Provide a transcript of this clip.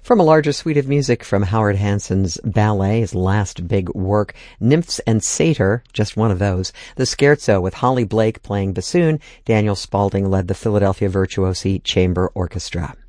From a larger suite of music from Howard Hanson's ballet, his last big work, Nymphs and Satyr, just one of those. The Scherzo with Holly Blake playing bassoon. Daniel Spaulding led the Philadelphia Virtuosi Chamber Orchestra.